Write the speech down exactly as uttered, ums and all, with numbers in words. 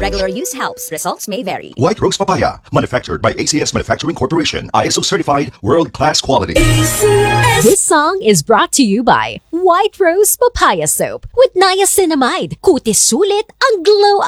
Regular use helps. Results may vary. White Rose Papaya, manufactured by A C S Manufacturing Corporation, I S O certified, world-class quality. This song is brought to you by White Rose Papaya Soap with niacinamide. Kutis sulit ang glow